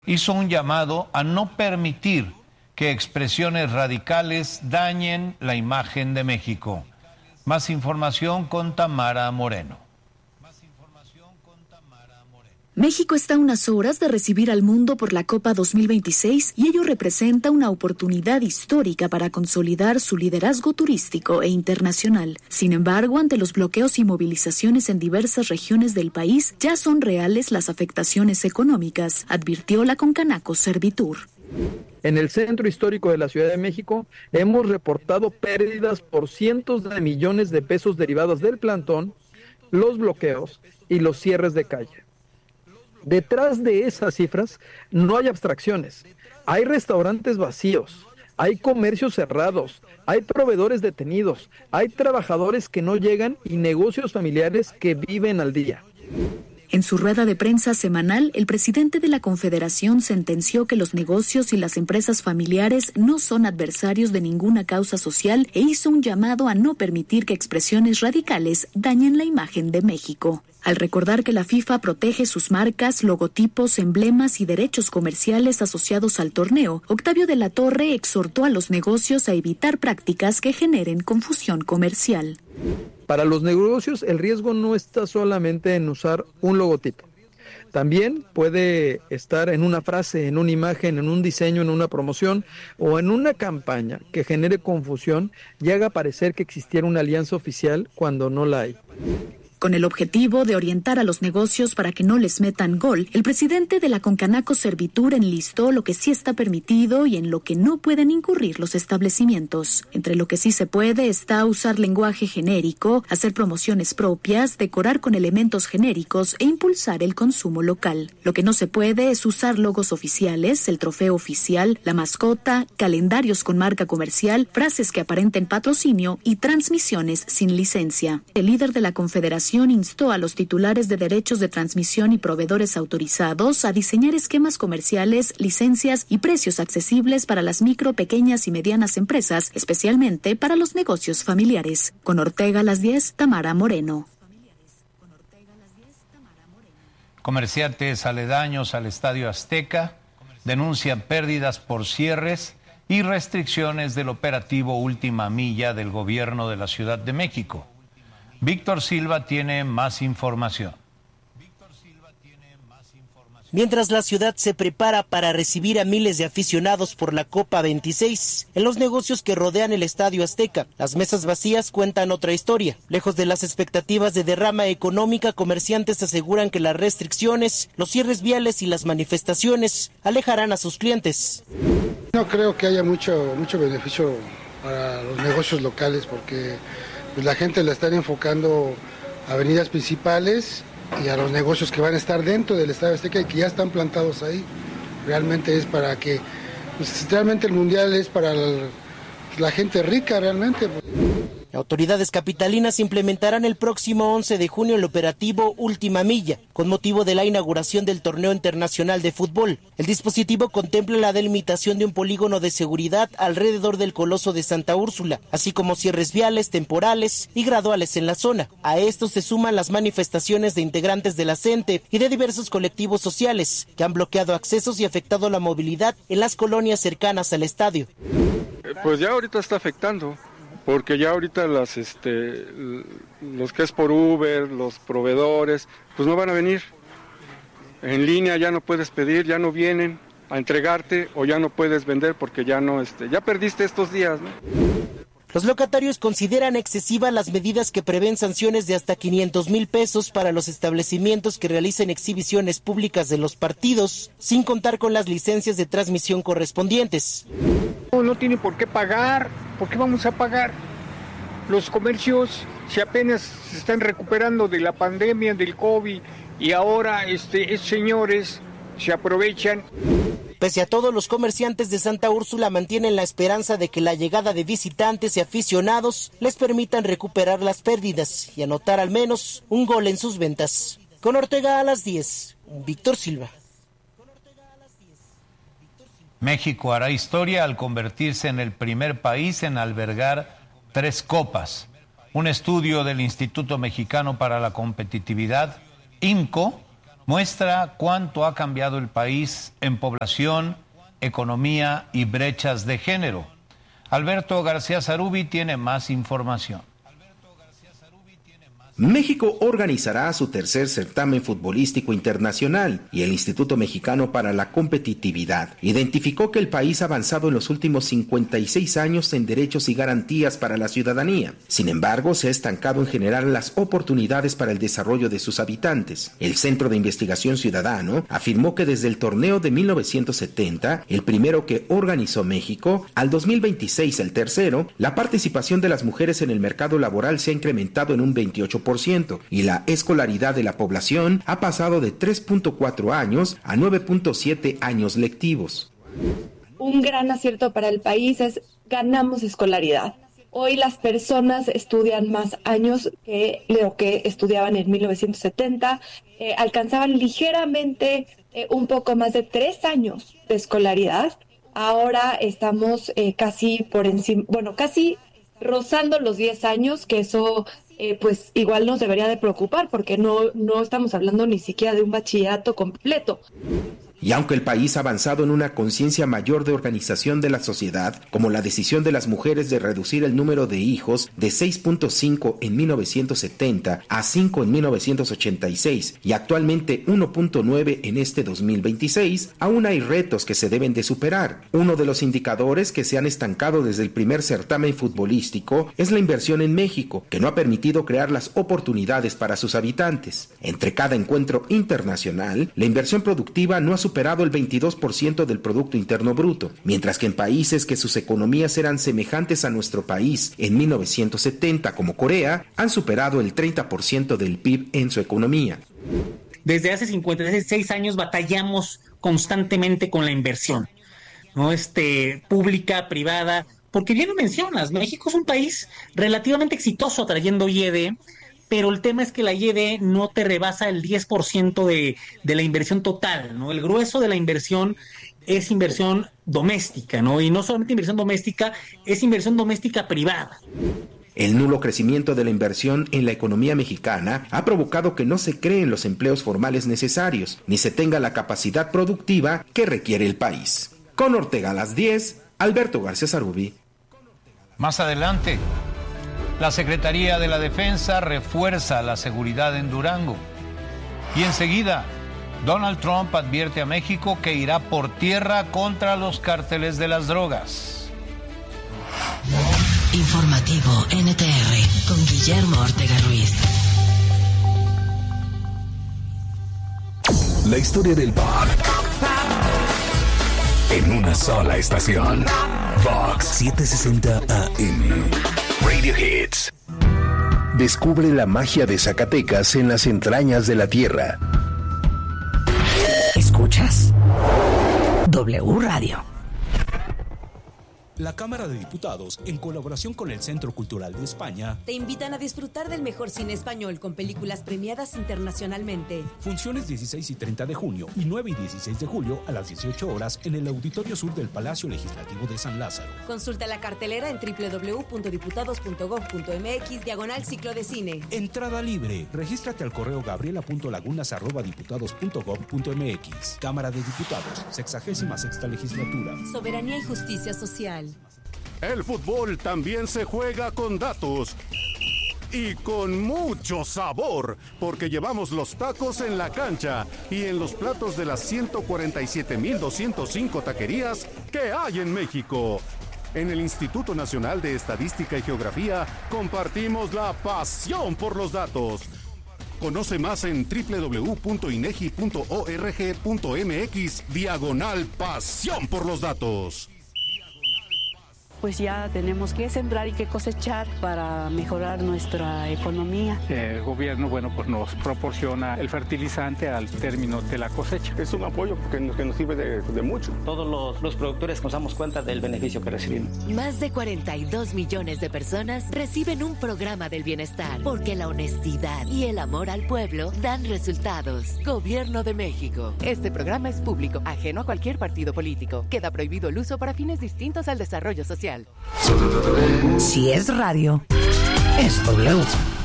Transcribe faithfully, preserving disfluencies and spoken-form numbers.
hizo un llamado a no permitir que expresiones radicales dañen la imagen de México. Más información con Tamara Moreno. México está a unas horas de recibir al mundo por la Copa dos mil veintiséis y ello representa una oportunidad histórica para consolidar su liderazgo turístico e internacional. Sin embargo, ante los bloqueos y movilizaciones en diversas regiones del país, ya son reales las afectaciones económicas, advirtió la Concanaco Servitur. En el centro histórico de la Ciudad de México hemos reportado pérdidas por cientos de millones de pesos derivadas del plantón, los bloqueos y los cierres de calle. Detrás de esas cifras no hay abstracciones, hay restaurantes vacíos, hay comercios cerrados, hay proveedores detenidos, hay trabajadores que no llegan y negocios familiares que viven al día. En su rueda de prensa semanal, el presidente de la Confederación sentenció que los negocios y las empresas familiares no son adversarios de ninguna causa social e hizo un llamado a no permitir que expresiones radicales dañen la imagen de México. Al recordar que la FIFA protege sus marcas, logotipos, emblemas y derechos comerciales asociados al torneo, Octavio de la Torre exhortó a los negocios a evitar prácticas que generen confusión comercial. Para los negocios, el riesgo no está solamente en usar un logotipo. También puede estar en una frase, en una imagen, en un diseño, en una promoción o en una campaña que genere confusión y haga parecer que existiera una alianza oficial cuando no la hay. Con el objetivo de orientar a los negocios para que no les metan gol, el presidente de la Concanaco Servitur enlistó lo que sí está permitido y en lo que no pueden incurrir los establecimientos. Entre lo que sí se puede está usar lenguaje genérico, hacer promociones propias, decorar con elementos genéricos e impulsar el consumo local. Lo que no se puede es usar logos oficiales, el trofeo oficial, la mascota, calendarios con marca comercial, frases que aparenten patrocinio y transmisiones sin licencia. El líder de la Confederación instó a los titulares de derechos de transmisión y proveedores autorizados a diseñar esquemas comerciales, licencias y precios accesibles para las micro, pequeñas y medianas empresas, especialmente para los negocios familiares. Con Ortega a las diez, Tamara Moreno. Comerciantes aledaños al Estadio Azteca denuncian pérdidas por cierres y restricciones del operativo Última Milla del gobierno de la Ciudad de México. Víctor Silva tiene más información. Mientras la ciudad se prepara para recibir a miles de aficionados por la Copa veintiséis, en los negocios que rodean el Estadio Azteca, las mesas vacías cuentan otra historia. Lejos de las expectativas de derrama económica, comerciantes aseguran que las restricciones, los cierres viales y las manifestaciones alejarán a sus clientes. No creo que haya mucho, mucho beneficio para los negocios locales porque pues la gente la están enfocando a avenidas principales y a los negocios que van a estar dentro del Estadio Azteca y que ya están plantados ahí. Realmente es para que, pues, realmente el Mundial es para la, la gente rica realmente. Autoridades capitalinas implementarán el próximo once de junio el operativo Última Milla, con motivo de la inauguración del torneo internacional de fútbol. El dispositivo contempla la delimitación de un polígono de seguridad alrededor del Coloso de Santa Úrsula, así como cierres viales, temporales y graduales en la zona. A esto se suman las manifestaciones de integrantes de la CENTE y de diversos colectivos sociales que han bloqueado accesos y afectado la movilidad en las colonias cercanas al estadio. Pues ya ahorita está afectando. Porque ya ahorita las, este, los que es por Uber, los proveedores, pues no van a venir. En línea ya no puedes pedir, ya no vienen a entregarte o ya no puedes vender porque ya no, este, ya perdiste estos días, ¿no? Los locatarios consideran excesivas las medidas que prevén sanciones de hasta quinientos mil pesos para los establecimientos que realicen exhibiciones públicas de los partidos, sin contar con las licencias de transmisión correspondientes. No, no tiene por qué pagar, ¿por qué vamos a pagar? Los comercios, si apenas se están recuperando de la pandemia, del COVID, y ahora este, estos señores se aprovechan. Pese a todo, los comerciantes de Santa Úrsula mantienen la esperanza de que la llegada de visitantes y aficionados les permitan recuperar las pérdidas y anotar al menos un gol en sus ventas. Con Ortega a las diez, Víctor Silva. México hará historia al convertirse en el primer país en albergar tres copas. Un estudio del Instituto Mexicano para la Competitividad, I M C O, muestra cuánto ha cambiado el país en población, economía y brechas de género. Alberto García Zarubi tiene más información. México organizará su tercer certamen futbolístico internacional y el Instituto Mexicano para la Competitividad identificó que el país ha avanzado en los últimos cincuenta y seis años en derechos y garantías para la ciudadanía. Sin embargo, se ha estancado en generar las oportunidades para el desarrollo de sus habitantes. El Centro de Investigación Ciudadano afirmó que desde el torneo de mil novecientos setenta, el primero que organizó México, al dos mil veintiséis el tercero, la participación de las mujeres en el mercado laboral se ha incrementado en un veintiocho por ciento y la escolaridad de la población ha pasado de tres punto cuatro años a nueve punto siete años lectivos. Un gran acierto para el país es ganamos escolaridad. Hoy las personas estudian más años que lo que estudiaban en mil novecientos setenta, eh, alcanzaban ligeramente eh, un poco más de tres años de escolaridad. Ahora estamos eh, casi por encima, bueno, casi rozando los diez años, que eso eh, pues igual nos debería de preocupar porque no, no estamos hablando ni siquiera de un bachillerato completo. Y aunque el país ha avanzado en una conciencia mayor de organización de la sociedad, como la decisión de las mujeres de reducir el número de hijos de seis punto cinco en mil novecientos setenta a cinco en mil novecientos ochenta y seis y actualmente uno punto nueve en este dos mil veintiséis, aún hay retos que se deben de superar. Uno de los indicadores que se han estancado desde el primer certamen futbolístico es la inversión en México, que no ha permitido crear las oportunidades para sus habitantes. Entre cada encuentro internacional, la inversión productiva no ha superado el veintidós por ciento del Producto Interno Bruto, mientras que en países que sus economías eran semejantes a nuestro país en mil novecientos setenta, como Corea, han superado el treinta por ciento del P I B en su economía. Desde hace cincuenta y seis años batallamos constantemente con la inversión, ¿no? Este, pública, privada, porque bien lo mencionas, México es un país relativamente exitoso atrayendo I E D, pero el tema es que la I E D no te rebasa el diez por ciento de, de la inversión total, ¿no? El grueso de la inversión es inversión doméstica, ¿no? Y no solamente inversión doméstica, es inversión doméstica privada. El nulo crecimiento de la inversión en la economía mexicana ha provocado que no se creen los empleos formales necesarios, ni se tenga la capacidad productiva que requiere el país. Con Ortega a las diez, Alberto García Zarubi. Más adelante, la Secretaría de la Defensa refuerza la seguridad en Durango. Y enseguida, Donald Trump advierte a México que irá por tierra contra los cárteles de las drogas. Informativo N T R con Guillermo Ortega Ruiz. La historia del pop en una sola estación. Vox setecientos sesenta A M. Radio Hits. Descubre la magia de Zacatecas en las entrañas de la tierra. ¿Escuchas? W Radio. La Cámara de Diputados, en colaboración con el Centro Cultural de España, te invitan a disfrutar del mejor cine español con películas premiadas internacionalmente. Funciones dieciséis y treinta de junio y nueve y dieciséis de julio a las dieciocho horas en el Auditorio Sur del Palacio Legislativo de San Lázaro. Consulta la cartelera en doble u doble u doble u punto diputados punto gob punto m x diagonal ciclo de cine. Entrada libre. Regístrate al correo gabriela punto lagunas arroba diputados punto gob punto m x. Cámara de Diputados, sexagésima sexta legislatura. Soberanía y justicia social. El fútbol también se juega con datos y con mucho sabor, porque llevamos los tacos en la cancha y en los platos de las ciento cuarenta y siete mil doscientos cinco taquerías que hay en México. En el Instituto Nacional de Estadística y Geografía compartimos la pasión por los datos. Conoce más en doble u doble u doble u punto inegi punto org punto m x diagonal pasión por los datos. Pues ya tenemos que sembrar y que cosechar para mejorar nuestra economía. El gobierno, bueno, pues nos proporciona el fertilizante al término de la cosecha. Es un apoyo que nos, que nos sirve de, de mucho. Todos los, los productores nos damos cuenta del beneficio que recibimos. Más de cuarenta y dos millones de personas reciben un programa del bienestar, porque la honestidad y el amor al pueblo dan resultados. Gobierno de México. Este programa es público, ajeno a cualquier partido político. Queda prohibido el uso para fines distintos al desarrollo social. Si es radio, es W.